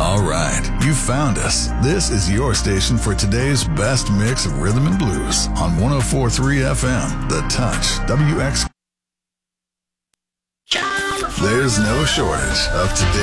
All right, you found us. This is your station for today's best mix of rhythm and blues on 104.3 FM, The Touch, WX. There's no shortage of today's